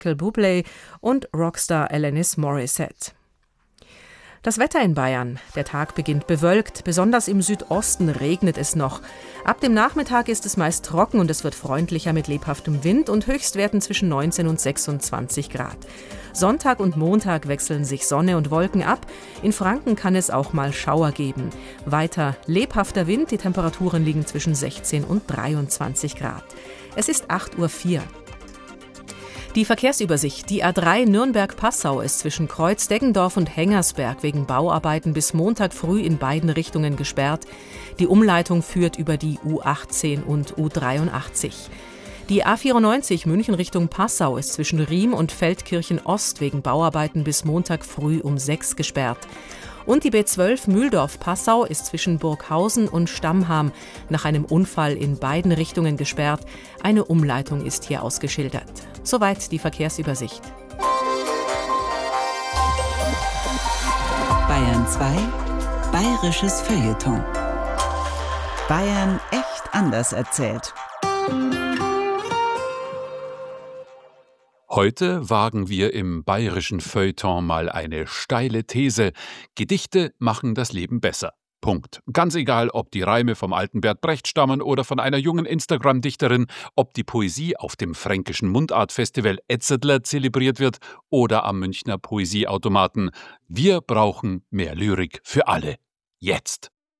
Michael Bublé und Rockstar Alanis Morissette. Das Wetter in Bayern. Der Tag beginnt bewölkt, besonders im Südosten regnet es noch. Ab dem Nachmittag ist es meist trocken und es wird freundlicher mit lebhaftem Wind und Höchstwerten zwischen 19 und 26 Grad. Sonntag und Montag wechseln sich Sonne und Wolken ab. In Franken kann es auch mal Schauer geben. Weiter lebhafter Wind, die Temperaturen liegen zwischen 16 und 23 Grad. Es ist 8:04 Uhr. Die Verkehrsübersicht. Die A3 Nürnberg-Passau ist zwischen Kreuz-Deggendorf und Hengersberg wegen Bauarbeiten bis Montag früh in beiden Richtungen gesperrt. Die Umleitung führt über die U18 und U83. Die A94 München Richtung Passau ist zwischen Riem und Feldkirchen Ost wegen Bauarbeiten bis Montag früh um 6 gesperrt. Und die B12 Mühldorf-Passau ist zwischen Burghausen und Stammham nach einem Unfall in beiden Richtungen gesperrt. Eine Umleitung ist hier ausgeschildert. Soweit die Verkehrsübersicht. Bayern 2 Bayerisches Feuilleton. Bayern echt anders erzählt. Heute wagen wir im bayerischen Feuilleton mal eine steile These. Gedichte machen das Leben besser. Punkt. Ganz egal, ob die Reime vom alten Bert Brecht stammen oder von einer jungen Instagram-Dichterin, ob die Poesie auf dem fränkischen Mundartfestival Etzedler zelebriert wird oder am Münchner Poesieautomaten. Wir brauchen mehr Lyrik für alle. Jetzt.